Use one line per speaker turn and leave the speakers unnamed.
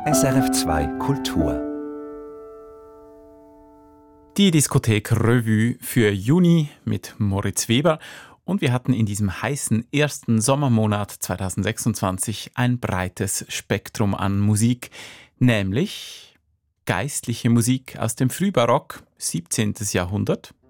SRF2 Kultur.
Die Diskothek Revue für Juni mit Moritz Weber. Und wir hatten in diesem heißen ersten Sommermonat 2026 ein breites Spektrum an Musik, nämlich geistliche Musik aus dem Frühbarock, 17. Jahrhundert,